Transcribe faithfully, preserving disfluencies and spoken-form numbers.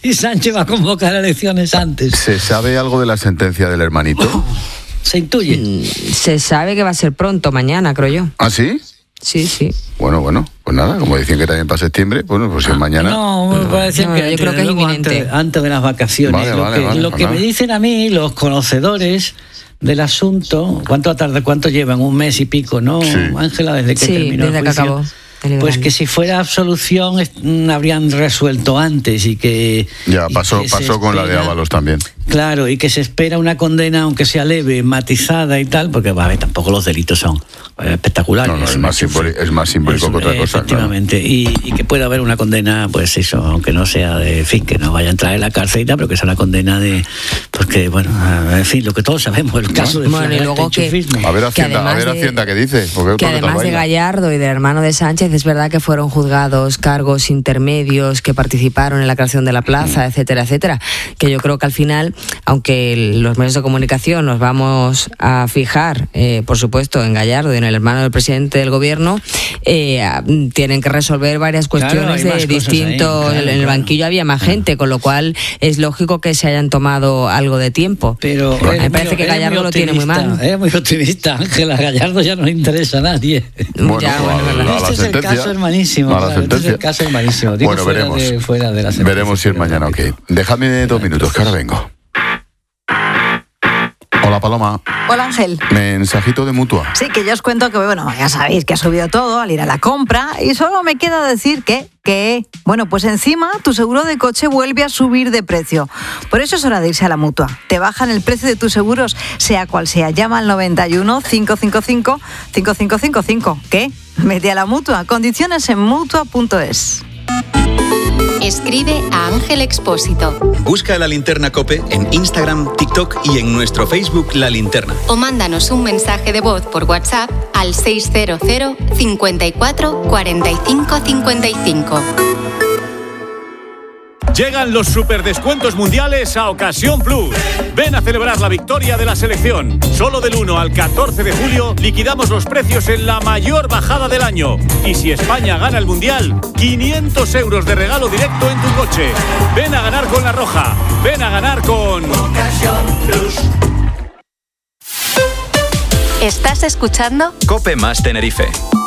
si Sánchez va a convocar elecciones antes. ¿Se sabe algo de la sentencia del hermanito? Se intuye. Se sabe que va a ser pronto, mañana, creo yo. ¿Ah, sí? Sí, sí. Bueno, bueno, pues nada, como dicen que también para septiembre, bueno, pues si es mañana. No, me parece no, que yo creo que es inminente. Antes, antes de las vacaciones. Vale, lo vale, que, vale, lo pues que nada. me dicen a mí, los conocedores del asunto, ¿cuánto tarda, cuánto llevan? Un mes y pico, ¿no, Sí. Ángela, desde que Sí, terminó desde el que juicio? acabó. Pues que si fuera absolución est- habrían resuelto antes y que... Ya, y pasó, que se pasó con la de espera- Ábalos también. Claro, y que se espera una condena, aunque sea leve, matizada y tal, porque a ver, tampoco los delitos son eh, espectaculares. No, no, es un más, hecho, simbólico, es más simbólico es- que otra cosa. Claro. Efectivamente, y, y que pueda haber una condena, pues eso, aunque no sea de, en fin, que no vaya a entrar en la cárcel y tal, pero que sea una condena de, pues que, bueno, en fin, lo que todos sabemos, el caso de Bueno, y luego que- enchufismo. A ver, Que Hacienda, a además ver de- Hacienda qué dice. Porque Que porque además tal de baila. Gallardo y del hermano de Sánchez, es verdad que fueron juzgados cargos intermedios que participaron en la creación de la plaza, etcétera, etcétera. Que yo creo que al final, aunque el- los medios de comunicación nos vamos a fijar, eh, por supuesto, en Gallardo y en el hermano del presidente del gobierno, eh, a- tienen que resolver varias Claro, cuestiones hay más de cosas distintos. ahí, claro, en el claro. banquillo había más gente, con lo cual es lógico que se hayan tomado algo de tiempo. Pero me eres parece muy- que eres Gallardo muy lo tiene muy optimista, mal. Es muy optimista, Ángela. Gallardo ya no le interesa a nadie. Bueno, Ya, a- bueno, a, verdad. la Este es el sentencia. caso hermanísimo. A la Claro, este es sentencia. el caso hermanísimo. Digo, Bueno, fuera veremos. de- fuera de la sentencia, Veremos si es pero- mañana, ok. Déjame dos minutos, que ahora vengo. Hola, Paloma. Hola, Ángel. Mensajito de Mutua. Sí, que yo os cuento que, bueno, ya sabéis que ha subido todo al ir a la compra y solo me queda decir que, que, bueno, pues encima tu seguro de coche vuelve a subir de precio. Por eso es hora de irse a la Mutua. Te bajan el precio de tus seguros, sea cual sea. Llama al noventa y uno, cinco cinco cinco, cinco cinco cinco cinco. ¿Qué? Vete a la Mutua. Condiciones en mutua punto es. Escribe a Ángel Expósito Busca La Linterna COPE en Instagram, TikTok y en nuestro Facebook La Linterna. o mándanos un mensaje de voz por WhatsApp al seis cero cero, cincuenta y cuatro, cuarenta y cinco, cincuenta y cinco. Llegan los superdescuentos mundiales a Ocasión Plus. Ven a celebrar la victoria de la selección. Solo del uno al catorce de julio liquidamos los precios en la mayor bajada del año. Y si España gana el mundial, quinientos euros de regalo directo en tu coche. Ven a ganar con La Roja. Ven a ganar con Ocasión Plus. ¿Estás escuchando? COPE más Tenerife.